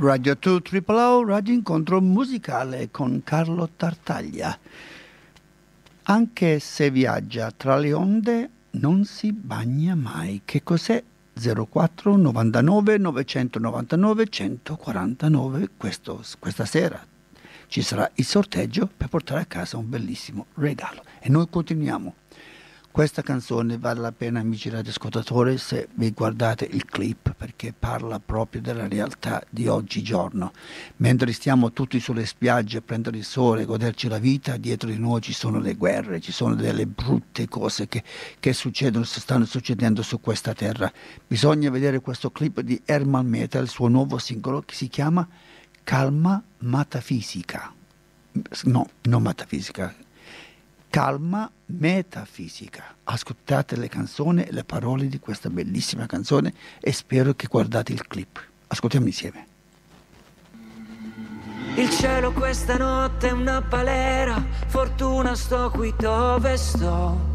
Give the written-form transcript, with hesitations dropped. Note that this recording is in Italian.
Radio 2 Triple O, Radio Incontro Musicale con Carlo Tartaglia. Anche se viaggia tra le onde non si bagna mai. Che cos'è? 04 99 999 149. Questa sera ci sarà il sorteggio per portare a casa un bellissimo regalo. E noi continuiamo. Questa canzone vale la pena, amici radioascoltatori, se vi guardate il clip, perché parla proprio della realtà di oggigiorno. Mentre stiamo tutti sulle spiagge a prendere il sole, goderci la vita, dietro di noi ci sono le guerre, ci sono delle brutte cose che stanno succedendo su questa terra. Bisogna vedere questo clip di Herman Meta, il suo nuovo singolo che si chiama Calma Metafisica. No, non metafisica. Calma Metafisica. Ascoltate le canzoni e le parole di questa bellissima canzone e spero che guardate il clip. Ascoltiamo insieme. Il cielo questa notte è una balera, fortuna sto qui dove sto.